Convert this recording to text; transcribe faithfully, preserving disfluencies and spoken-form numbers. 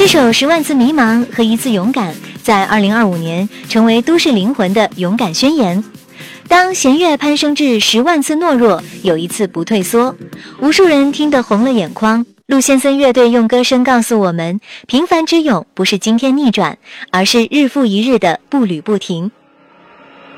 这首《十万次迷茫》和一次勇敢，在二零二五年成为都市灵魂的勇敢宣言。当弦乐攀升至十万次懦弱，有一次不退缩，无数人听得红了眼眶。陆先森乐队用歌声告诉我们，平凡之勇不是今天逆转，而是日复一日的步履不停。